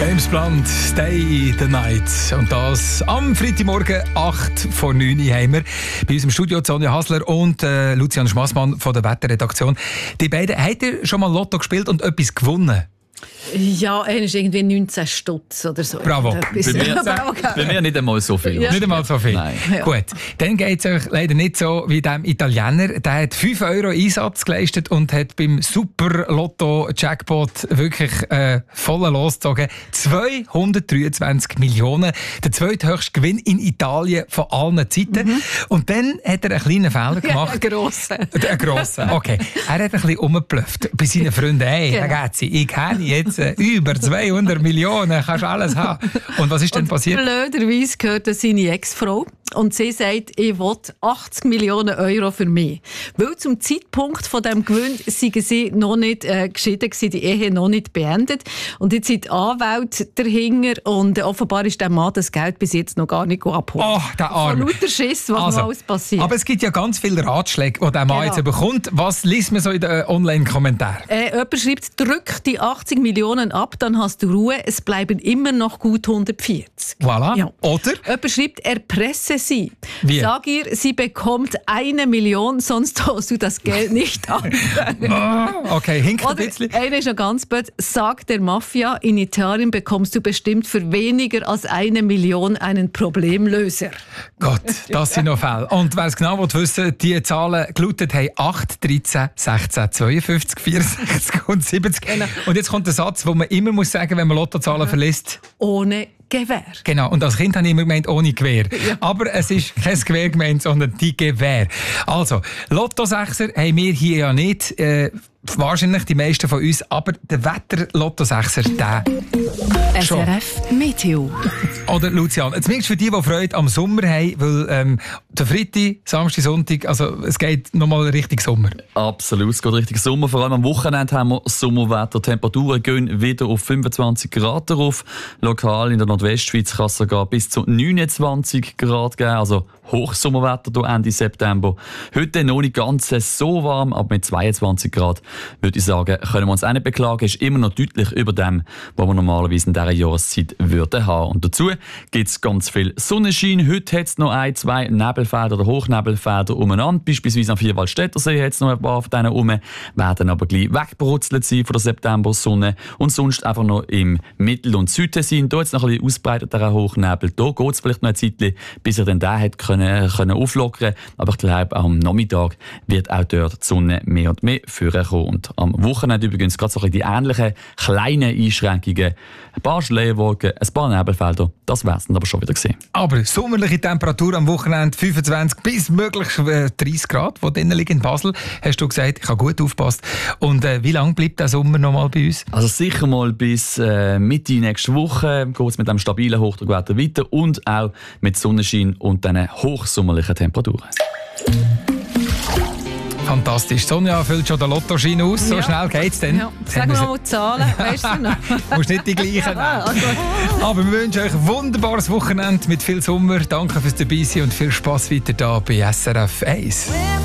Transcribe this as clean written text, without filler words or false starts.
James Blunt, Stay the Night. Und das am Freitagmorgen 8:09 haben wir bei uns im Studio Sonja Hasler und Lucian Schmassmann von der Wetterredaktion. Die beiden, habt ihr schon mal Lotto gespielt und etwas gewonnen? Ja, er ist irgendwie 19 Stutz oder so. Bravo. Bei mir nicht einmal so viel. Ja. Nicht einmal so viel? Nein. Ja. Gut, dann geht es euch leider nicht so wie dem Italiener. Der hat 5 € Einsatz geleistet und hat beim Super-Lotto-Jackpot wirklich voll losgezogen. 223 Millionen. Der zweithöchste Gewinn in Italien von allen Zeiten. Und dann hat er einen kleinen Fehler gemacht. Einen grossen. Einen grossen, okay. Er hat ein bisschen rumgeblufft bei seinen Freunden. Hey, ragazzi, ich habe jetzt über 200 Millionen, kannst alles haben. Und was ist denn passiert? Blöderweise gehört das seine Ex-Frau. Und sie sagt, ich will 80 Millionen € für mich. Weil zum Zeitpunkt von diesem Gewinn seien sie noch nicht geschieden gewesen, die Ehe noch nicht beendet. Und jetzt sind die Anwälte dahinter und offenbar ist der Mann das Geld bis jetzt noch gar nicht abgeholt. Oh, der Arme. Von lauter Schiss, was noch alles passiert. Aber es gibt ja ganz viele Ratschläge, die der Mann jetzt bekommt. Was liest man so in den Online-Kommentaren? Jemand schreibt, drück die 80 Millionen ab, dann hast du Ruhe. Es bleiben immer noch gut 140. Voilà. Ja. Oder? Jemand schreibt, erpresse sie. Wie? Sag ihr, sie bekommt 1 Million, sonst tust du das Geld nicht an. Okay, hinkt ein Oder bisschen. einer ist noch ganz blöd. Sag der Mafia, in Italien bekommst du bestimmt für weniger als 1 Million einen Problemlöser. Gott, das sind noch Fälle. Und wer es genau wissen, die Zahlen gelautet haben 8, 13, 16, 52, 64 und 70. Genau. Und jetzt kommt der Satz, den man immer muss sagen, wenn man Lottozahlen verliest. Ohne Gewehr. Genau, und als Kind habe ich immer gemeint, ohne Gewehr. Ja. Aber es ist kein Gewehr gemeint, sondern die Gewehr. Also, Lotto-Sechser haben wir hier ja nicht. Wahrscheinlich die meisten von uns, aber der Wetter-Lotto-Sechser, der schon. SRF Meteo. Oder Lucian, zumindest für die Freude am Sommer haben, weil der Freitag, Samstag, Sonntag, also es geht nochmal Richtung Sommer. Absolut, es geht Richtung Sommer. Vor allem am Wochenende haben wir Sommerwetter. Temperaturen gehen wieder auf 25 Grad darauf. Lokal in der Nordwestschweiz kann es sogar bis zu 29 Grad geben. Also Hochsommerwetter hier Ende September. Heute noch nicht ganz so warm, aber mit 22 Grad würde ich sagen, können wir uns auch nicht beklagen. Ist immer noch deutlich über dem, was wir normalerweise in dieser Jahreszeit würden haben. Und dazu gibt es ganz viel Sonnenschein. Heute hat es noch 1, 2 Nebelfelder oder Hochnebelfelder umeinander. Beispielsweise am Vierwaldstättersee hat es noch ein paar von denen rum. Werden aber gleich weggebrutzelt sein von der September-Sonne. Und sonst einfach noch im Mittel- und Südtessin. Hier jetzt noch ein bisschen ausbreiteter Hochnebel. Hier geht es vielleicht noch ein Zeitchen, bis er dann den hat können auflockern. Aber ich glaube, am Nachmittag wird auch dort die Sonne mehr und mehr vorkommen. Und am Wochenende übrigens gerade so ein bisschen die ähnlichen kleinen Einschränkungen. Ein paar Schleierwolken, ein paar Nebelfelder. Das wäre es dann aber schon wieder gesehen. Aber sommerliche Temperatur am Wochenende 25 bis möglich 30 Grad, die drinnen liegen in Basel. Hast du gesagt, ich habe gut aufgepasst. Und wie lange bleibt der Sommer noch mal bei uns? Also sicher mal bis Mitte nächste Woche geht es mit dem stabilen Hochdruckwetter weiter und auch mit Sonnenschein und diesen hochsommerlichen Temperaturen. Fantastisch. Sonja füllt schon den Lottoschein aus. So schnell geht's denn. Ja. Sag mal die Zahlen, weißt du noch? Du musst nicht die gleichen nehmen. Aber wir wünschen euch ein wunderbares Wochenende mit viel Sommer. Danke fürs Dabeisein und viel Spass weiter da bei SRF 1.